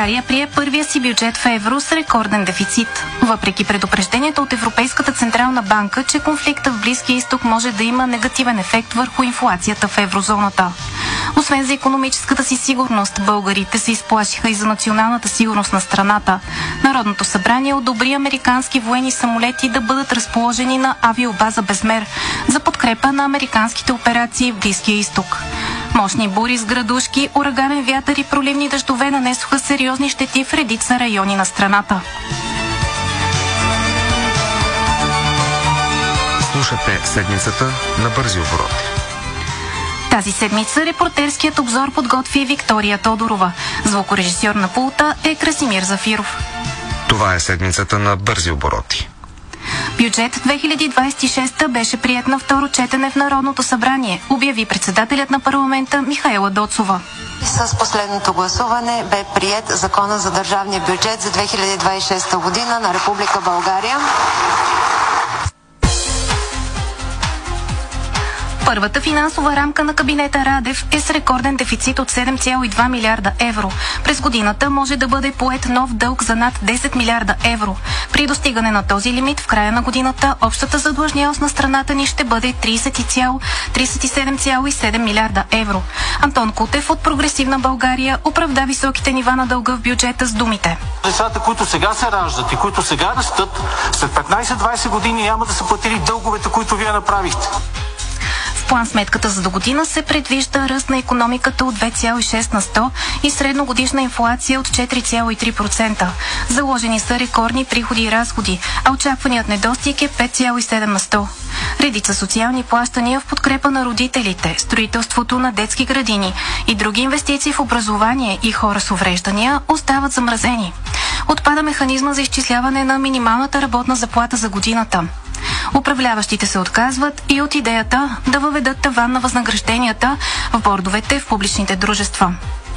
България прие първия си бюджет в евро с рекорден дефицит. Въпреки предупреждението от Европейската централна банка, че конфликта в Близкия изток може да има негативен ефект върху инфлацията в еврозоната. Освен за икономическата си сигурност, българите се изплашиха и за националната сигурност на страната. Народното събрание одобри американски военни самолети да бъдат разположени на авиобаза Безмер за подкрепа на американските операции в Близкия изток. Мощни бури с градушки, ураганен вятър и проливни дъждове нанесоха сериозни щети в редица райони на страната. Слушате седмицата на бързи обороти. Тази седмица репортерският обзор подготви Виктория Тодорова. Звукорежисьор на пулта е Красимир Зафиров. Това е седмицата на бързи обороти. Бюджет 2026 беше приет на второ четене в Народното събрание, обяви председателят на парламента Михаела Доцова. С последното гласуване бе приет Закона за държавния бюджет за 2026 година на Република България. Първата финансова рамка на кабинета Радев е с рекорден дефицит от 7,2 милиарда евро. През годината може да бъде поет нов дълг за над 10 милиарда евро. При достигане на този лимит в края на годината общата задлъжнялост на страната ни ще бъде 37,7 милиарда евро. Антон Кутев от Прогресивна България оправда високите нива на дълга в бюджета с думите. Децата, които сега се раждат и които сега растат, след 15-20 години няма да са платили дълговете, които вие направихте. В план сметката за до година се предвижда ръст на икономиката от 2,6 на 100 и средногодишна инфлация от 4,3%. Заложени са рекордни приходи и разходи, а очакваният недостиг е 5,7 на 100. Редица социални плащания в подкрепа на родителите, строителството на детски градини и други инвестиции в образование и хора с увреждания остават замразени. Отпада механизма за изчисляване на минималната работна заплата за годината. Управляващите се отказват и от идеята да въведат таван на възнагражденията в бордовете в публичните дружества.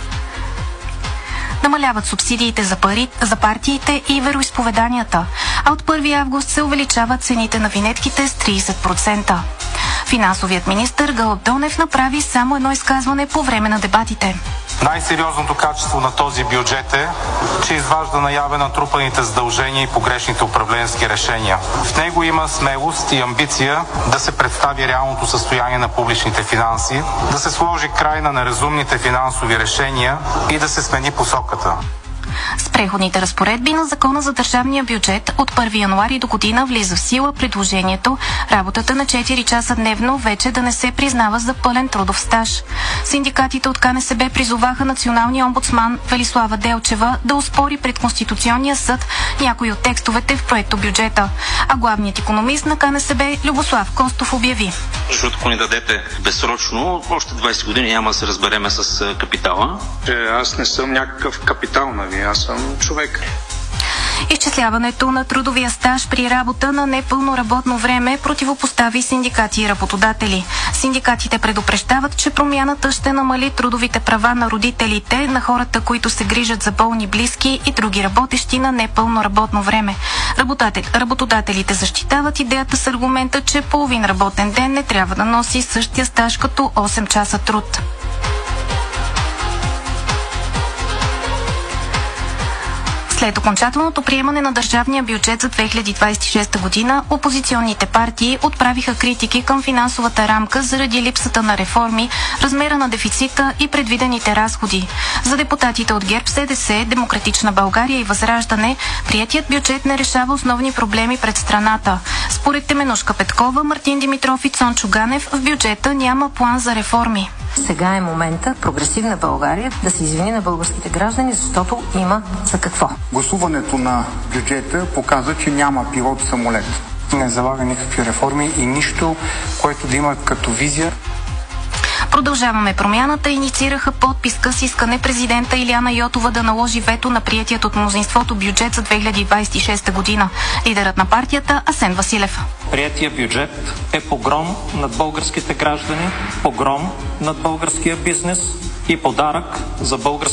Намаляват субсидиите за партиите и вероизповеданията, а от 1 август се увеличават цените на винетките с 30%. Финансовият министър Гълъб Донев направи само едно изказване по време на дебатите. Най-сериозното качество на този бюджет е, че изважда наяве натрупаните задължения и погрешните управленски решения. В него има смелост и амбиция да се представи реалното състояние на публичните финанси, да се сложи край на неразумните финансови решения и да се смени посоката. С преходните разпоредби на Закона за държавния бюджет от 1 януари до година влиза в сила предложението работата на 4 часа дневно вече да не се признава за пълен трудов стаж. Синдикатите от КНСБ призоваха националния омбудсман Велислава Делчева да оспори пред Конституционния съд някои от текстовете в проекто бюджета. А главният икономист на КНСБ Любослав Костов обяви. Защото ако ни дадете безсрочно, още 20 години няма да се разбереме с капитала. Аз не съм някакъв капитал, нали? Аз съм човек. Изчисляването на трудовия стаж при работа на непълно работно време противопостави синдикати и работодатели. Синдикатите предупреждават, че промяната ще намали трудовите права на родителите, на хората, които се грижат за болни близки и други работещи на непълно работно време. Работодателите защитават идеята с аргумента, че половин работен ден не трябва да носи същия стаж като 8 часа труд. След окончателното приемане на държавния бюджет за 2026 година, опозиционните партии отправиха критики към финансовата рамка заради липсата на реформи, размера на дефицита и предвидените разходи. За депутатите от ГЕРБ, СДС, Демократична България и Възраждане, приетият бюджет не решава основни проблеми пред страната. Според Теменужка Петкова, Мартин Димитров и Цончо Ганев, в бюджета няма план за реформи. Сега е момента Прогресивна България да се извини на българските граждани, защото има за какво. Гласуването на бюджета показа, че няма пилот самолет. Не залага никакви реформи и нищо, което да има като визия. Продължаваме промяната инициираха подписка с искане президента Илияна Йотова да наложи вето на приетият от мнозинството бюджет за 2026 година. Лидерът на партията Асен Василев. Приетия бюджет е погром над българските граждани, погром над българския бизнес и подарък за българските